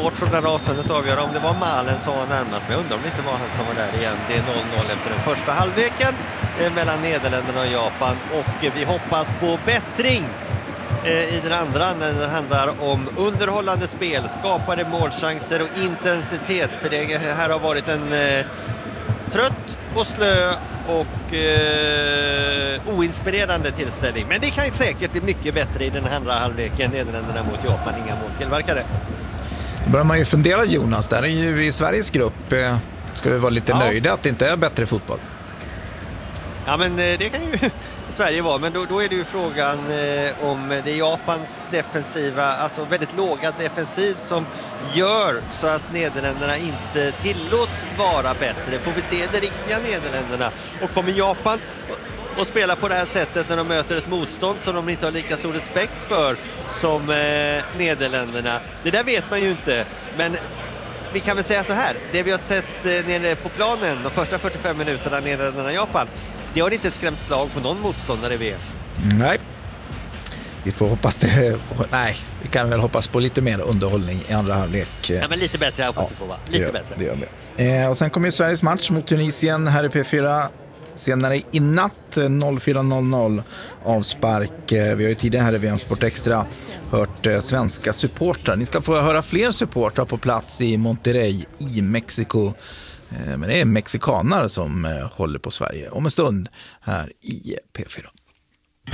svårt från det här avståndet att avgöra om det var Malen som var närmast, men jag undrar om det inte var han som var där igen. Det är 0-0 efter den första halvleken mellan Nederländerna och Japan, och vi hoppas på bättring i den andra när det handlar om underhållande spel, skapade målchanser och intensitet, för det här har varit en trött och slö och oinspirerande tillställning. Men det kan säkert bli mycket bättre i den andra halvleken. Nederländerna mot Japan, inga mål tillverkade. Då börjar man ju fundera, Jonas, där är ju i Sveriges grupp. Ska vi vara lite nöjda att det inte är bättre fotboll? Ja, men det kan ju Sverige vara, men då är det ju frågan om det är Japans defensiva, alltså väldigt låga defensiv, som gör så att Nederländerna inte tillåts vara bättre. Får vi se det riktiga Nederländerna, och kommer Japan och spela på det här sättet när de möter ett motstånd som de inte har lika stor respekt för som Nederländerna? Det där vet man ju inte, men vi kan väl säga så här, det vi har sett nere på planen de första 45 minuterna Nederländerna-Japan, det har inte skrämt slag på någon motståndare i VM. Nej. Vi får hoppas det. Nej, vi kan väl hoppas på lite mer underhållning i andra halvlek. Ja, men lite bättre hoppas vi på, va? Lite bättre. Det gör vi. Och sen kommer ju Sveriges match mot Tunisien här i P4 senare i natt 04.00 avspark. Vi har ju tidigare här i VM Sport Extra hört svenska supportrar. Ni ska få höra fler supportrar på plats i Monterrey i Mexiko. Men det är mexikanare som håller på Sverige om en stund här i P4.